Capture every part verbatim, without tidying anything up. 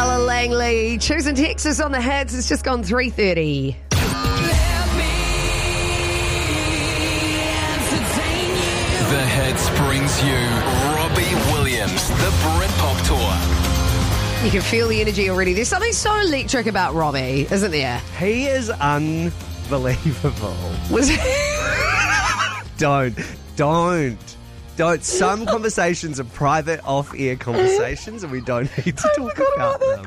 Ella Langley, choosing Texas on the Hits. It's just gone three thirty. The Hits brings you Robbie Williams, the Britpop Tour. You can feel the energy already. There's something so electric about Robbie, isn't there? He is unbelievable. Was Don't, don't, don't. Some conversations are private, off-air conversations, and we don't need to talk about them.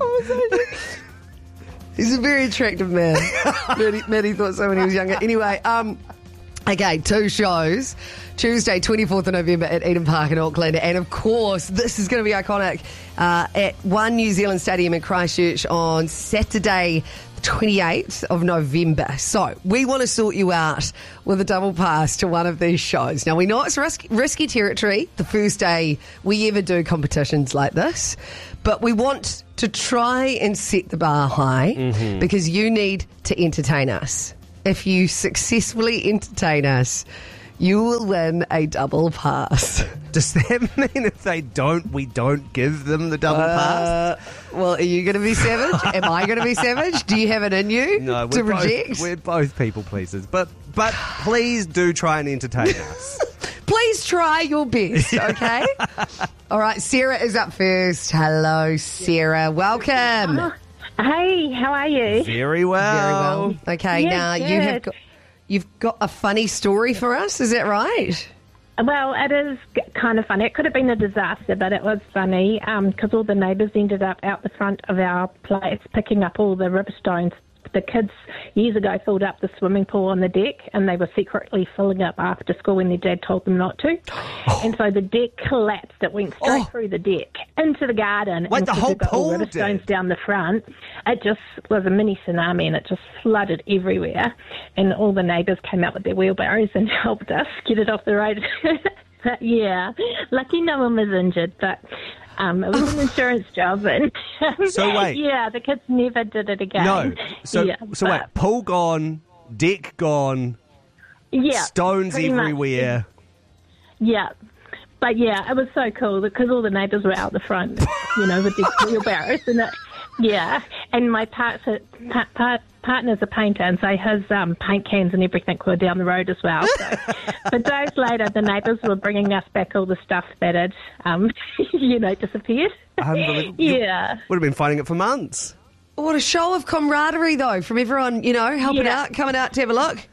He's a very attractive man. Maddie, Maddie thought so when he was younger. Anyway, um, okay, two shows. Tuesday, twenty-fourth of November at Eden Park in Auckland. And, of course, this is going to be iconic uh, at One New Zealand Stadium in Christchurch on Saturday, twenty-eighth of November. So we want to sort you out with a double pass to one of these shows. Now, we know it's risky, risky territory the first day we ever do competitions like this, but we want to try and set the bar high mm-hmm. because you need to entertain us. If you successfully entertain us, you will win a double pass. Does that mean if they don't, we don't give them the double uh, pass? Well, are you going to be savage? Am I going to be savage? Do you have it in you no, to we're reject? Both, we're both people pleasers. But, but please do try and entertain us. Please try your best, okay? All right, Sarah is up first. Hello, Sarah. Welcome. Oh, hey, how are you? Very well. Very well. Okay, Yeah, now good. you have got, you've got a funny story for us, is that right? Well, it is g- kind of funny. It could have been a disaster, but it was funny because all the neighbours ended up out the front of our place picking up all the ripstones. The kids years ago filled up the swimming pool on the deck, and they were secretly filling up after school when their dad told them not to. Oh. And so the deck collapsed. It went straight Oh. through the deck into the garden. Wait, and the 'cause whole we've got all pool ripstones did? down the front. It just was a mini tsunami, and it just flooded everywhere. And all the neighbours came out with their wheelbarrows and helped us get it off the road. But yeah, lucky no one was injured, but um, it was an insurance job. And So wait. yeah, the kids never did it again. No. So, yeah, so wait, but- pool gone, deck gone, yeah, stones pretty much. everywhere. Yeah. But yeah, it was so cool because all the neighbours were out the front, you know, with their wheelbarrows and it. Yeah, and my part, part, part, partner's a painter, and so his um, paint cans and everything were down the road as well. So, but days later, the neighbours were bringing us back all the stuff that had, um, you know, disappeared. Unbelievable. You Yeah. would have been finding it for months. What a show of camaraderie, though, from everyone, you know, helping Yeah. out, coming out to have a look.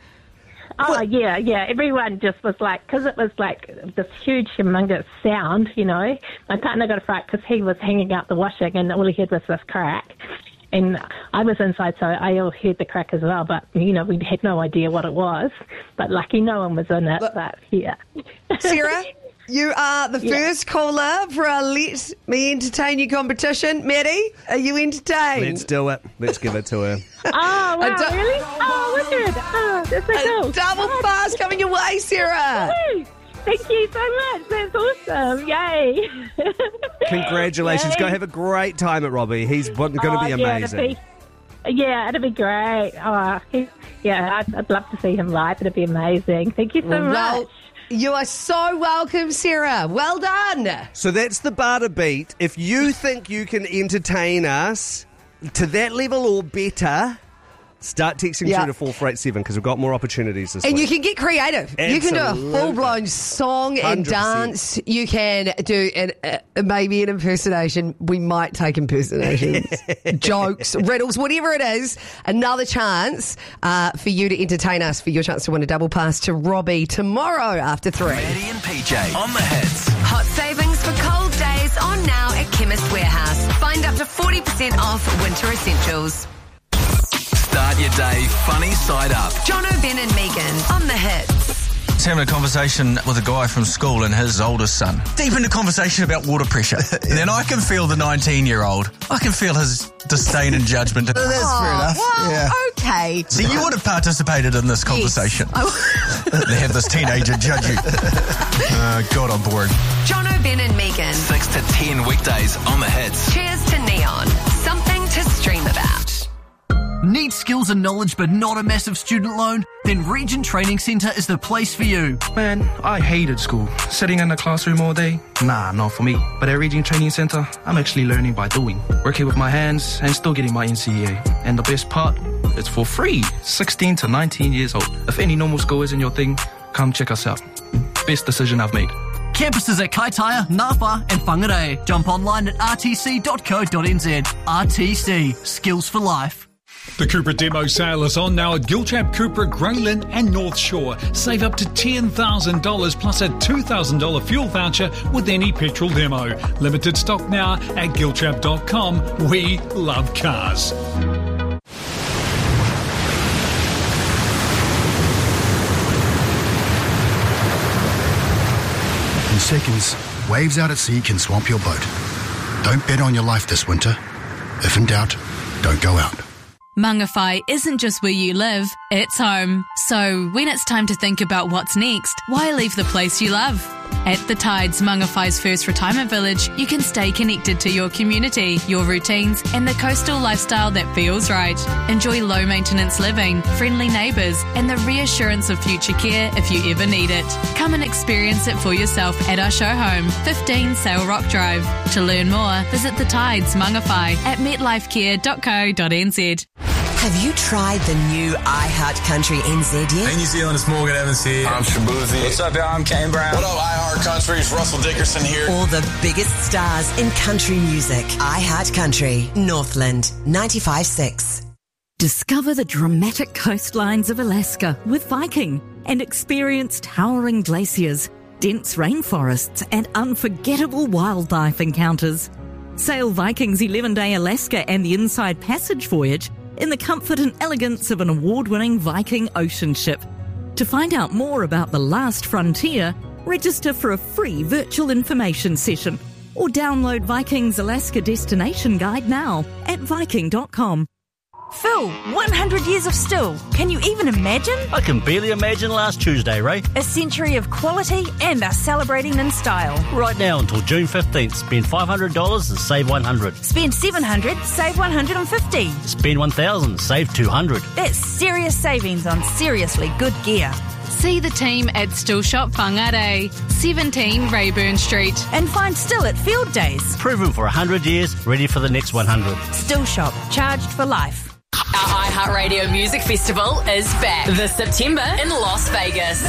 Oh, yeah, yeah. Everyone just was like, because it was like this huge, humongous sound, you know. My partner got a fright because he was hanging out the washing and all he heard was this crack. And I was inside, so I all heard the crack as well. But, you know, we had no idea what it was. But lucky no one was in it. Look- But, yeah. Sarah, you are the Yeah. first caller for our Let Me Entertain You competition. Maddie, are you entertained? Let's do it. Let's give it to her. Oh, wow, I don't- really? Oh, wicked. Oh, that's so A cool. double Oh, pass coming your way, Sarah. woo. Thank you so much. That's awesome. Yay. Congratulations. Yay. Go have a great time at Robbie. He's going to Oh, be yeah, amazing. it'd be, yeah, it'd be great. Oh, he, yeah, I'd, I'd love to see him live. It'd be amazing. Thank you so Well, much. you are so welcome, Sarah. Well done. So that's the bar to beat. If you think you can entertain us to that level or better, start texting Yeah. through to four four eight seven because we've got more opportunities this And you week. can get creative. You can do a Absolutely. full-blown song and one hundred percent. dance. You can do an, uh, maybe an impersonation. We might take impersonations, jokes, riddles, whatever it is. Another chance uh, for you to entertain us for your chance to win a double pass to Robbie tomorrow after three. Maddie and P J on the Hits. Hot savings for cold days on now at Chemist Warehouse. Find up to forty percent off winter essentials. Start your day funny side up. John O'Ben and Megan on the Hits. was having a conversation with a guy from school and his oldest son. Deep into conversation about water pressure. And then I can feel the nineteen-year-old. I can feel his disdain and judgment. That's fair enough. Well, Yeah. okay. So you would have participated in this conversation. They have this teenager judge you. Uh, got on board. John O'Ben and Megan. six to ten weekdays on the Hits. Cheers to Neon. Something to stream about. Need skills skills and knowledge but not a massive student loan? Then Region Training Centre is the place for you. Man, I hated school. Sitting in the classroom all day? Nah, not for me. But at Region Training Centre, I'm actually learning by doing. Working with my hands and still getting my N C E A. And the best part? It's for free. sixteen to nineteen years old. If any normal school isn't your thing, come check us out. Best decision I've made. Campuses at Kaitaia, Napa and Whangarei. Jump online at r t c dot co dot n z. R T C, skills for life. The Cupra demo sale is on now at Giltrap, Cupra, Graylin and North Shore. Save up to ten thousand dollars plus a two thousand dollars fuel voucher with any petrol demo. Limited stock now at giltrap dot com. We love cars. In seconds, waves out at sea can swamp your boat. Don't bet on your life this winter. If in doubt, don't go out. Mangawhai isn't just where you live, it's home. So when it's time to think about what's next, why leave the place you love? At The Tides, Mangawhai's first retirement village, you can stay connected to your community, your routines, and the coastal lifestyle that feels right. Enjoy low-maintenance living, friendly neighbours, and the reassurance of future care if you ever need it. Come and experience it for yourself at our show home, fifteen Sail Rock Drive. To learn more, visit The Tides Mangawhai at metlifecare dot co dot n z. Have you tried the new iHeart Country N Z yet? Hey New Zealand, it's Morgan Evans here. I'm Shabuzi. What's up, y'all? I'm Kane Brown. What up, iHeart Country? It's Russell Dickerson here. All the biggest stars in country music. iHeart Country, Northland, ninety-five point six. Discover the dramatic coastlines of Alaska with Viking and experience towering glaciers, dense rainforests and unforgettable wildlife encounters. Sail Viking's eleven-day Alaska and the Inside Passage voyage in the comfort and elegance of an award-winning Viking ocean ship. To find out more about the last frontier, register for a free virtual information session or download Viking's Alaska Destination Guide now at viking dot com. Phil, one hundred years of still. Can you even imagine? I can barely imagine last Tuesday, Ray. A century of quality and us celebrating in style. Right now until June fifteenth, spend five hundred dollars and save one hundred dollars. Spend seven hundred dollars, save one hundred fifty dollars. Spend one thousand dollars, save two hundred dollars. That's serious savings on seriously good gear. See the team at Still Shop Whangarei, seventeen Rayburn Street. And find Still at Field Days. Proven for one hundred years, ready for the next one hundred. Still Shop, charged for life. Our iHeartRadio Music Festival is back this September in Las Vegas.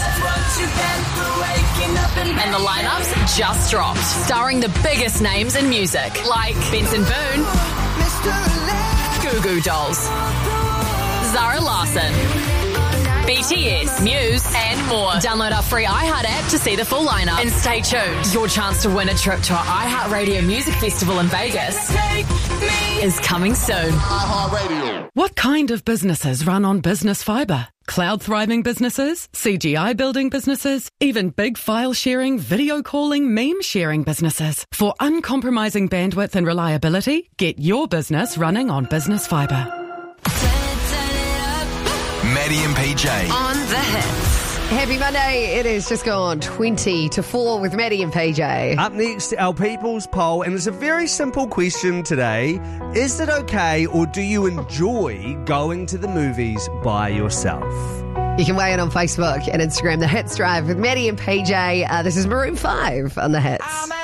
And the lineups just dropped, starring the biggest names in music, like Benson Boone, Goo Goo Dolls, Zara Larsson, B T S, Muse, and more. Download our free iHeart app to see the full lineup. And stay tuned. Your chance to win a trip to our iHeartRadio Music Festival in Vegas is coming soon. What kind of businesses run on business fibre? Cloud thriving businesses, C G I building businesses, even big file sharing, video calling, meme sharing businesses. For uncompromising bandwidth and reliability, get your business running on business fibre. Maddie and P J. On the hits. Happy Monday. It is just gone twenty to four with Maddie and P J. Up next, our People's Poll, and it's a very simple question today. Is it okay or do you enjoy going to the movies by yourself? You can weigh in on Facebook and Instagram, The Hits Drive with Maddie and P J. Uh, this is Maroon five on The Hits.